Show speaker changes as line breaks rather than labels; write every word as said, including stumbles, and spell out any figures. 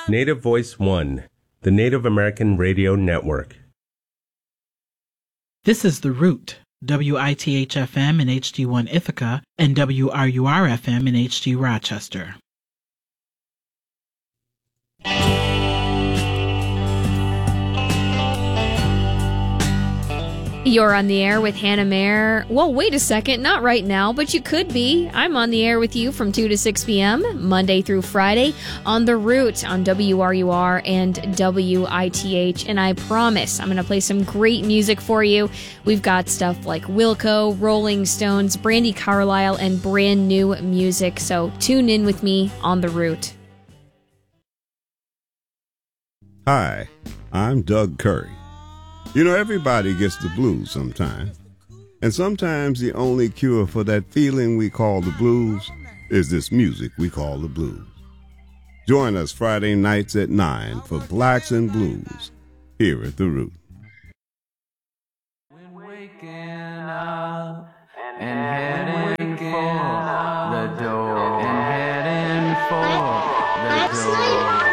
Native Voice One, the Native American Radio Network.
This is The Root, W I T H F M in H D one Ithaca and W R U R F M in H D Rochester.
You're on the air with Hannah Mayer. Well, wait a second, not right now, but you could be. I'm on the air with you from two to six p.m., Monday through Friday, on The Root on W R U R and W I T H. And I promise I'm going to play some great music for you. We've got stuff like Wilco, Rolling Stones, Brandi Carlile, and brand new music. So tune in with me on The Root.
Hi, I'm Doug Curry. You know, everybody gets the blues sometimes. And sometimes the only cure for that feeling we call the blues is this music we call the blues. Join us Friday nights at nine for Blacks and Blues here at The Root.
When waking up and heading for the door and heading for the door.